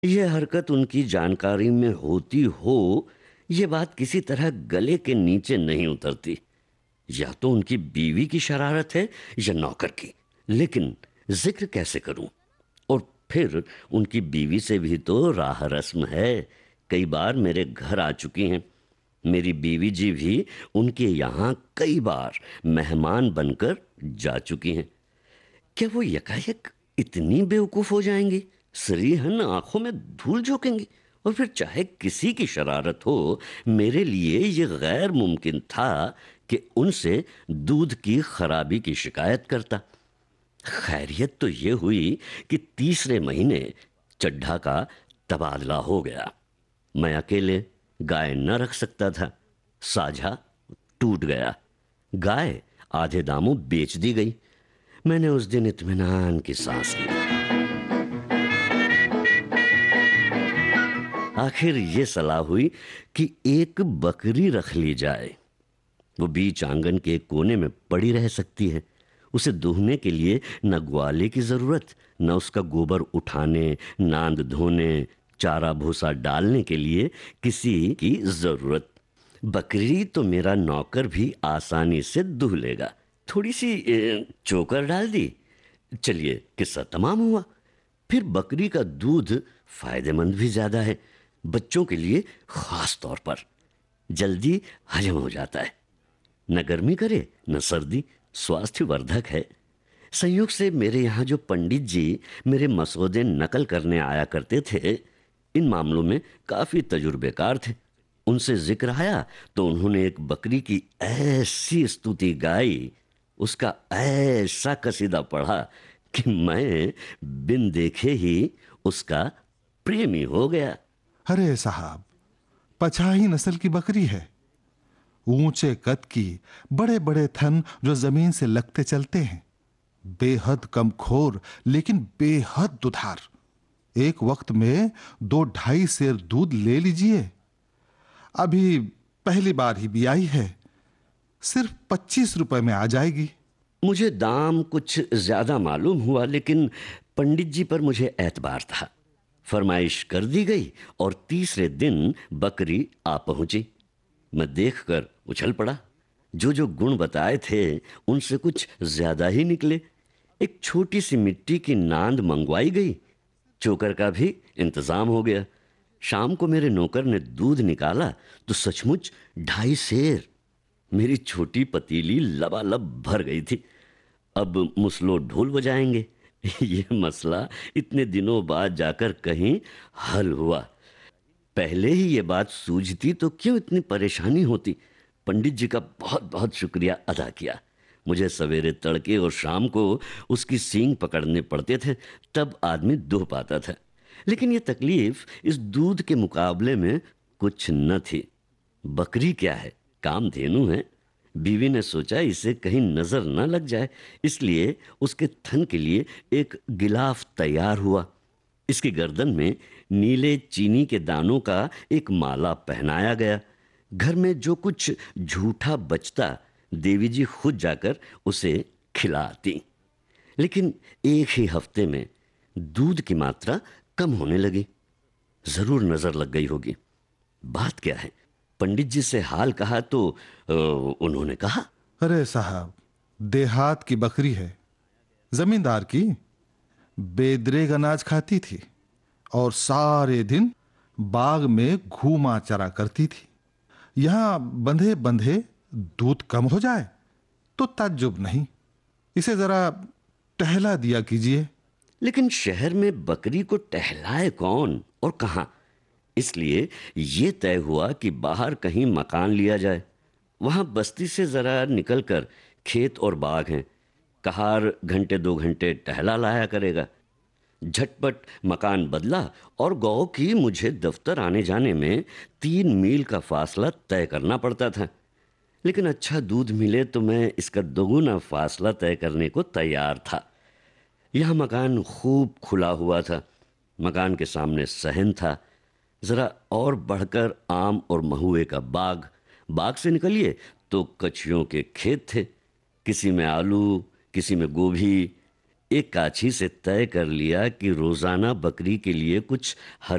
ये हरकत उनकी जानकारी में होती हो, ये बात किसी तरह गले के नीचे नहीं उतरती। या तो उनकी बीवी की शरारत है या नौकर की, लेकिन जिक्र कैसे करूं? और फिर उनकी बीवी से भी तो राह रस्म है। कई बार मेरे घर आ चुकी हैं। मेरी बीवी जी भी उनके यहाँ कई बार मेहमान बनकर जा चुकी हैं। क्या वो यकायक इतनी बेवकूफ हो जाएंगी, सरीहन आंखों में धूल झोंकेंगी? और फिर चाहे किसी की शरारत हो, मेरे लिए ये गैर मुमकिन था कि उनसे दूध की खराबी की शिकायत करता। खैरियत तो ये हुई कि तीसरे महीने चड्ढा का तबादला हो गया। मैं अकेले गाय न रख सकता था। साझा टूट गया। गाय आधे दामों बेच दी गई। मैंने उस दिन इत्मीनान की सांस ली। आखिर ये सलाह हुई कि एक बकरी रख ली जाए। वो बीच आंगन के एक कोने में पड़ी रह सकती है। उसे दूहने के लिए न ग्वाले की जरूरत, न उसका गोबर उठाने, नांद धोने, चारा भूसा डालने के लिए किसी की जरूरत। बकरी तो मेरा नौकर भी आसानी से दूह लेगा। थोड़ी सी चोकर डाल दी, चलिए किस्सा तमाम हुआ। फिर बकरी का दूध फायदेमंद भी ज्यादा है, बच्चों के लिए खास तौर पर। जल्दी हजम हो जाता है, न गर्मी करे न सर्दी, स्वास्थ्यवर्धक है। संयोग से मेरे यहाँ जो पंडित जी मेरे मसौदे नकल करने आया करते थे, इन मामलों में काफी तजुर्बेकार थे। उनसे जिक्र आया तो उन्होंने एक बकरी की ऐसी स्तुति गाई, उसका ऐसा कसीदा पढ़ा कि मैं बिन देखे ही उसका प्रेमी हो गया। अरे साहब, पछाही नस्ल की बकरी है। ऊंचे कद की, बड़े बड़े थन जो जमीन से लगते चलते हैं। बेहद कमखोर लेकिन बेहद दुधार। एक वक्त में 2-2.5 सेर दूध ले लीजिए। अभी पहली बार ही बियाई है, सिर्फ 25 रुपए में आ जाएगी। मुझे दाम कुछ ज्यादा मालूम हुआ, लेकिन पंडित जी पर मुझे एतबार था। फरमाइश कर दी गई और तीसरे दिन बकरी आ पहुंची। मैं देखकर उछल पड़ा। जो जो गुण बताए थे उनसे कुछ ज्यादा ही निकले। एक छोटी सी मिट्टी की नांद मंगवाई गई। चोकर का भी इंतजाम हो गया। शाम को मेरे नौकर ने दूध निकाला तो सचमुच 2.5 सेर। मेरी छोटी पतीली लबालब भर गई थी। अब मुसलो ढोल बजाएंगे। ये मसला इतने दिनों बाद जाकर कहीं हल हुआ। पहले ही ये बात सूझती तो क्यों इतनी परेशानी होती। पंडित जी का बहुत बहुत शुक्रिया अदा किया। मुझे सवेरे तड़के और शाम को उसकी सींग पकड़ने पड़ते थे, तब आदमी दुह पाता था। लेकिन ये तकलीफ इस दूध के मुकाबले में कुछ न थी। बकरी क्या है, कामधेनु है। बीवी ने सोचा इसे कहीं नजर न लग जाए, इसलिए उसके थन के लिए एक गिलाफ तैयार हुआ। इसकी गर्दन में नीले चीनी के दानों का एक माला पहनाया गया। घर में जो कुछ झूठा बचता, देवी जी खुद जाकर उसे खिलाती। लेकिन एक ही हफ्ते में दूध की मात्रा कम होने लगी। जरूर नजर लग गई होगी। बात क्या है? पंडित जी से हाल कहा तो उन्होंने कहा, अरे साहब, देहात की बकरी है, जमींदार की। बेदरेग अनाज खाती थी और सारे दिन बाग में घूमा चरा करती थी। यहां बंधे बंधे दूध कम हो जाए तो ताज्जुब नहीं। इसे जरा टहला दिया कीजिए। लेकिन शहर में बकरी को टहलाए कौन और कहां? इसलिए यह तय हुआ कि बाहर कहीं मकान लिया जाए। वहां बस्ती से जरा निकलकर खेत और बाग हैं। कहार घंटे 2 घंटे टहला लाया करेगा। झटपट मकान बदला और गौ की मुझे दफ्तर आने जाने में 3 मील का फासला तय करना पड़ता था। लेकिन अच्छा दूध मिले तो मैं इसका दोगुना फासला तय करने को तैयार था। यह मकान खूब खुला हुआ था। मकान के सामने सहन था। जरा और बढ़कर आम और महुए का बाग। बाग से निकलिए तो कछुओं के खेत थे। किसी में आलू, किसी में गोभी। एक काछी से तय कर लिया कि रोजाना बकरी के लिए कुछ